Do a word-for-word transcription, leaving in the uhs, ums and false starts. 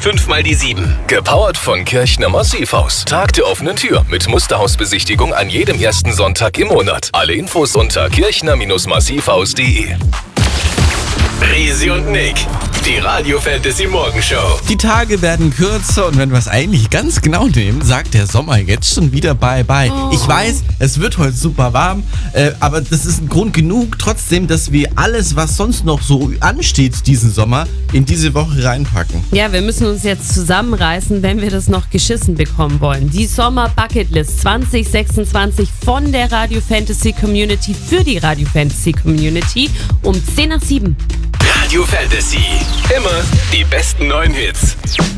fünf mal die sieben. Gepowert von Kirchner Massivhaus. Tag der offenen Tür mit Musterhausbesichtigung an jedem ersten Sonntag im Monat. Alle Infos unter kirchner massivhaus punkt de. Resi und Nick, die Radio Fantasy Morgenshow. Die Tage werden kürzer und wenn wir es eigentlich ganz genau nehmen, sagt der Sommer jetzt schon wieder Bye-Bye. Oh. Ich weiß, es wird heute super warm, äh, aber das ist ein Grund genug trotzdem, dass wir alles, was sonst noch so ansteht diesen Sommer, in diese Woche reinpacken. Ja, wir müssen uns jetzt zusammenreißen, wenn wir das noch geschissen bekommen wollen. Die Sommer Bucketlist zwanzig sechsundzwanzig von der Radio Fantasy Community für die Radio Fantasy Community um zehn nach sieben. Radio Fantasy. Immer die besten neuen Hits.